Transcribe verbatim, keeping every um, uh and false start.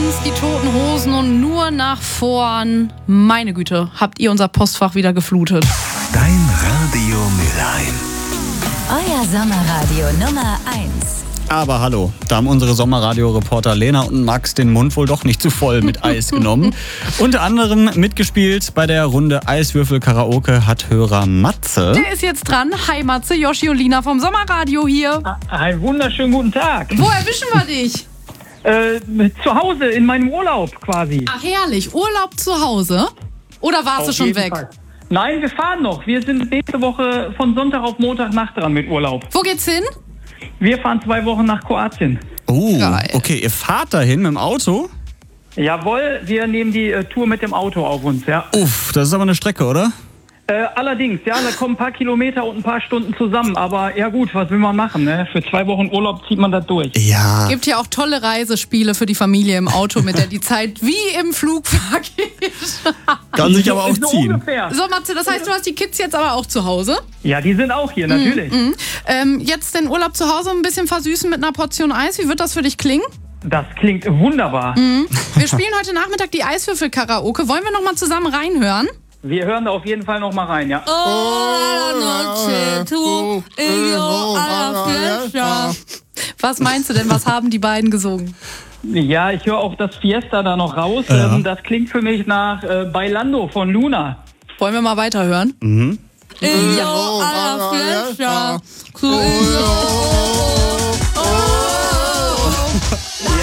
Stones, die Toten Hosen und nur nach vorn. Meine Güte, habt ihr unser Postfach wieder geflutet. Dein Radio Mülheim. Euer Sommerradio Nummer eins. Aber hallo, da haben unsere Sommerradio-Reporter Lena und Max den Mund wohl doch nicht zu voll mit Eis genommen. Unter anderem mitgespielt bei der Runde Eiswürfel-Karaoke hat Hörer Matze. Der ist jetzt dran. Hi Matze, Joshi und Lina vom Sommerradio hier. Einen wunderschönen guten Tag. Wo erwischen wir dich? Äh, zu Hause, in meinem Urlaub quasi. Ach herrlich, Urlaub zu Hause? Oder warst du Auf schon jeden weg? Fall. Nein, wir fahren noch. Wir sind nächste Woche von Sonntag auf Montag Nacht dran mit Urlaub. Wo geht's hin? Wir fahren zwei Wochen nach Kroatien. Oh, Geil. okay, ihr fahrt dahin mit dem Auto? Jawohl, wir nehmen die äh, Tour mit dem Auto auf uns, ja. Uff, das ist aber eine Strecke, oder? Äh, allerdings, ja, da kommen ein paar Kilometer und ein paar Stunden zusammen. Aber ja gut, was will man machen, ne? Für zwei Wochen Urlaub zieht man das durch. Ja. Gibt ja auch tolle Reisespiele für die Familie im Auto, mit der die Zeit wie im Flug vergeht. Kann sich aber auch So ziehen. ungefähr. So Matze, das heißt, du hast die Kids jetzt aber auch zu Hause? Ja, die sind auch hier, natürlich. Mhm. Ähm, jetzt den Urlaub zu Hause ein bisschen versüßen mit einer Portion Eis. Wie wird das für dich klingen? Das klingt wunderbar. Mhm. Wir spielen heute Nachmittag die Eiswürfel-Karaoke. Wollen wir noch mal zusammen reinhören? Wir hören da auf jeden Fall noch mal rein, ja. Was meinst du denn, was haben die beiden gesungen? Ja, ich höre auch das Fiesta da noch raus. Ja. Ähm, das klingt für mich nach äh, Bailando von Luna. Wollen wir mal weiterhören? Mhm. Ich, oh,